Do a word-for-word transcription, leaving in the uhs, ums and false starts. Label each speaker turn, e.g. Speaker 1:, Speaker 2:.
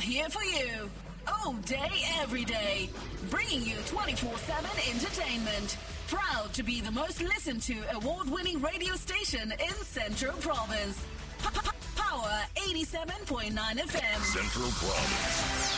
Speaker 1: here for you. All day, every day. Bringing you twenty-four seven entertainment. Proud to be the most listened to award-winning radio station in Central Province. Power eighty-seven point nine F M.
Speaker 2: Central Province.